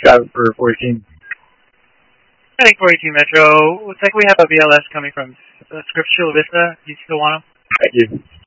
Scott for 418. I think 418 Metro. Looks like we have a BLS coming from Scripps Chula Vista. Do you still want him? Thank you.